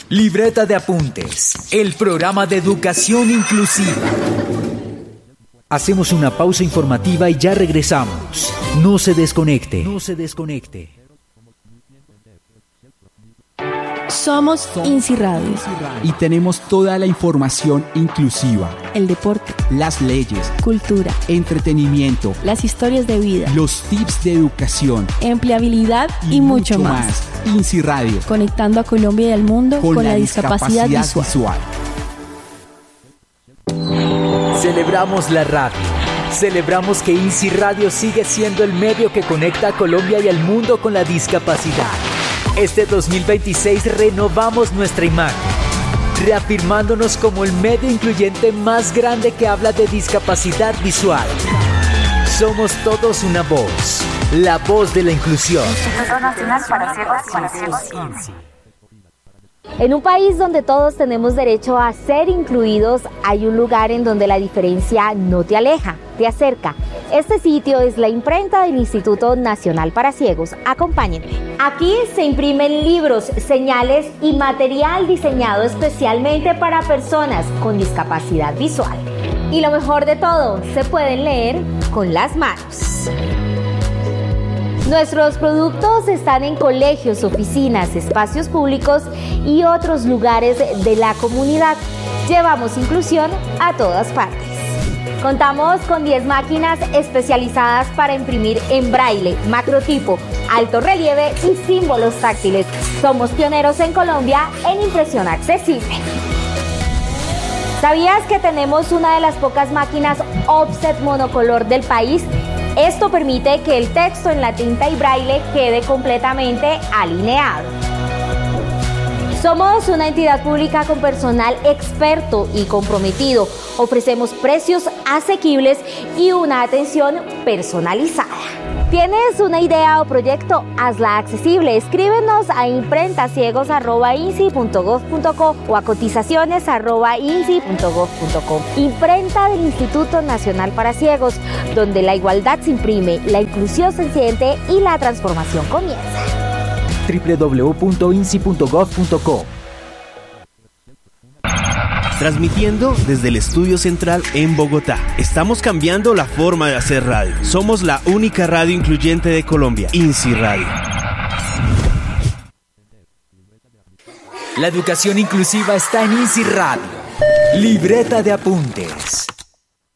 Libreta de apuntes, el programa de educación inclusiva. Hacemos una pausa informativa y ya regresamos. No se desconecte. Somos INSI Radio. Y tenemos toda la información inclusiva. El deporte, las leyes, cultura, entretenimiento, las historias de vida, los tips de educación, empleabilidad y mucho más. INSI Radio. Conectando a Colombia y al mundo con la discapacidad visual. Celebramos la radio. Celebramos que INSI Radio sigue siendo el medio que conecta a Colombia y al mundo con la discapacidad. Este 2026 renovamos nuestra imagen, reafirmándonos como el medio incluyente más grande que habla de discapacidad visual. Somos todos una voz, la voz de la inclusión. Instituto Nacional para Ciegos. INSI. En un país donde todos tenemos derecho a ser incluidos, hay un lugar en donde la diferencia no te aleja, te acerca. Este sitio es la imprenta del Instituto Nacional para Ciegos. Acompáñenme. Aquí se imprimen libros, señales y material diseñado especialmente para personas con discapacidad visual. Y lo mejor de todo, se pueden leer con las manos. Nuestros productos están en colegios, oficinas, espacios públicos y otros lugares de la comunidad. Llevamos inclusión a todas partes. Contamos con 10 máquinas especializadas para imprimir en braille, macrotipo, alto relieve y símbolos táctiles. Somos pioneros en Colombia en impresión accesible. ¿Sabías que tenemos una de las pocas máquinas offset monocolor del país? Esto permite que el texto en la tinta y braille quede completamente alineado. Somos una entidad pública con personal experto y comprometido. Ofrecemos precios asequibles y una atención personalizada. ¿Tienes una idea o proyecto? Hazla accesible. Escríbenos a imprentaciegos@insi.gov.co o a cotizaciones@insi.gov.co. Imprenta del Instituto Nacional para Ciegos, donde la igualdad se imprime, la inclusión se siente y la transformación comienza. www.insi.gov.co. Transmitiendo desde el estudio central en Bogotá. Estamos cambiando la forma de hacer radio. Somos la única radio incluyente de Colombia, INSI Radio. La educación inclusiva está en INSI Radio. Libreta de apuntes.